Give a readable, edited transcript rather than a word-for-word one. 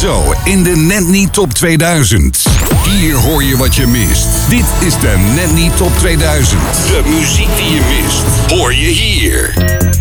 Zo in de Net Niet Top 2000. Hier hoor je wat je mist. Dit is de Net Niet Top 2000. De muziek die je mist, hoor je hier.